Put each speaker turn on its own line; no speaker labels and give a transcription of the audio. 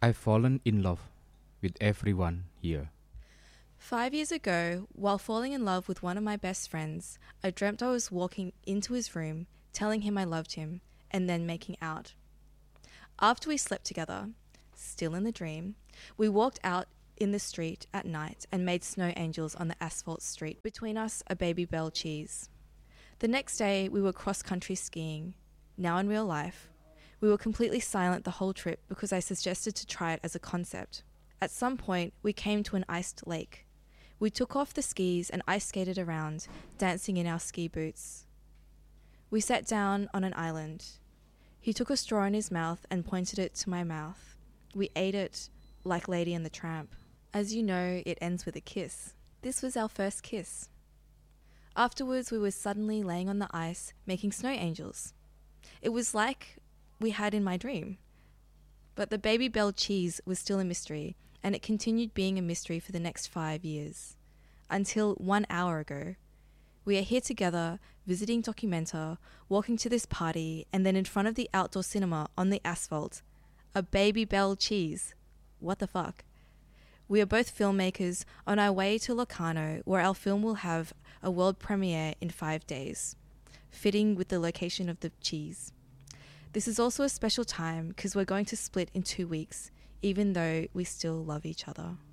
I've fallen in love with everyone here.
5 years ago, while falling in love with one of my best friends, I dreamt I was walking into his room, telling him I loved him, and then making out. After we slept together, still in the dream, we walked out in the street at night and made snow angels on the asphalt street. Between us, a Baby Bell cheese. The next day, we were cross-country skiing. Now in real life, we were completely silent the whole trip because I suggested to try it as a concept. At some point, we came to an iced lake. We took off the skis and ice skated around, dancing in our ski boots. We sat down on an island. He took a straw in his mouth and pointed it to my mouth. We ate it like Lady and the Tramp. As you know, it ends with a kiss. This was our first kiss. Afterwards, we were suddenly laying on the ice, making snow angels. It was like we had in my dream. But the Baby Bell cheese was still a mystery, and it continued being a mystery for the next 5 years. Until 1 hour ago. We are here together, visiting Documenta, walking to this party, and then in front of the outdoor cinema on the asphalt. A Baby Bell cheese. What the fuck? We are both filmmakers on our way to Locarno, where our film will have a world premiere in 5 days, fitting with the location of the cheese. This is also a special time because we're going to split in 2 weeks, even though we still love each other.